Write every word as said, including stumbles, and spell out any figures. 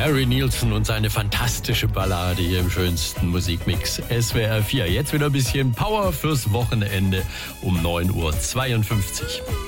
Harry Nilsson und seine fantastische Ballade hier im schönsten Musikmix S W R vier. Jetzt wieder ein bisschen Power fürs Wochenende um neun Uhr zweiundfünfzig.